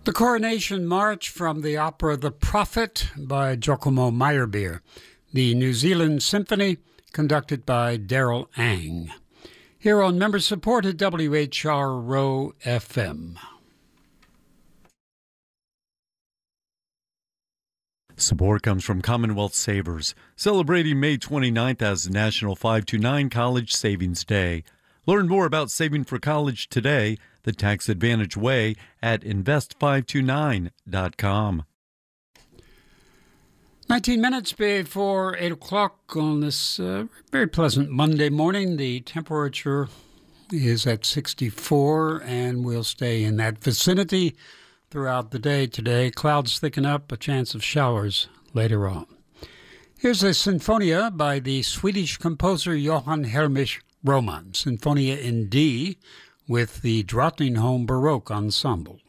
The Coronation March from the opera The Prophet by Giacomo Meyerbeer. The New Zealand Symphony conducted by Daryl Ang. Here on member-supported WHRO FM. Support comes from Commonwealth Savers, celebrating May 29th as National 529 College Savings Day. Learn more about saving for college today, the tax advantage way, at invest529.com. 19 minutes before 8 o'clock on this very pleasant Monday morning. The temperature is at 64 and will stay in that vicinity throughout the day today. Clouds thicken up, a chance of showers later on. Here's a Sinfonia by the Swedish composer Johann Hellmich Roman, Sinfonia in D, with the Drottningholm Baroque Ensemble.